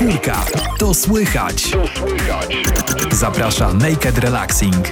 Czwórka. To słychać. Zaprasza Naked Relaxing.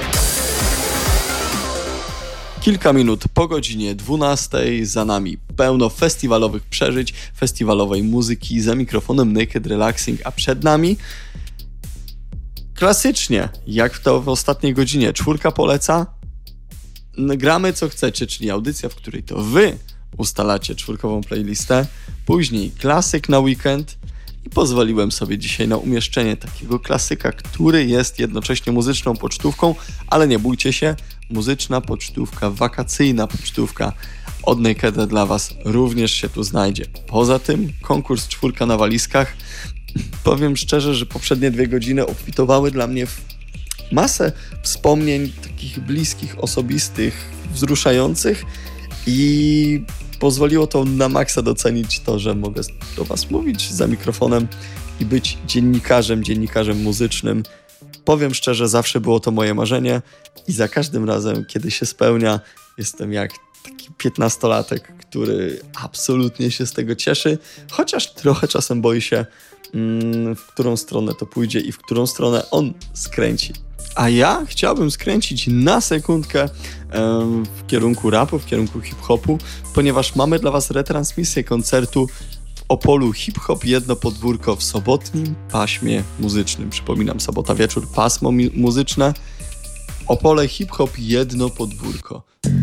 Kilka minut po godzinie 12 za nami pełno festiwalowych przeżyć, festiwalowej muzyki za mikrofonem Naked Relaxing, a przed nami klasycznie, jak to w ostatniej godzinie, Czwórka poleca, gramy co chcecie, czyli audycja, w której to wy ustalacie czwórkową playlistę, później klasyk na weekend i pozwoliłem sobie dzisiaj na umieszczenie takiego klasyka, który jest jednocześnie muzyczną pocztówką, ale nie bójcie się, muzyczna pocztówka, wakacyjna pocztówka od Nakeda dla was również się tu znajdzie. Poza tym konkurs Czwórka na walizkach. Powiem szczerze, że poprzednie 2 godziny obfitowały dla mnie w masę wspomnień takich bliskich, osobistych, wzruszających i pozwoliło to na maksa docenić to, że mogę do was mówić za mikrofonem i być dziennikarzem muzycznym. Powiem szczerze, zawsze było to moje marzenie i za każdym razem, kiedy się spełnia, jestem jak taki 15-latek, który absolutnie się z tego cieszy, chociaż trochę czasem boi się, w którą stronę to pójdzie i w którą stronę on skręci. A ja chciałbym skręcić na sekundkę w kierunku rapu, w kierunku hip-hopu, ponieważ mamy dla was retransmisję koncertu w Opolu Hip-Hop Jedno Podwórko w sobotnim paśmie muzycznym. Przypominam, sobota wieczór, pasmo muzyczne. Opole Hip-Hop Jedno Podwórko.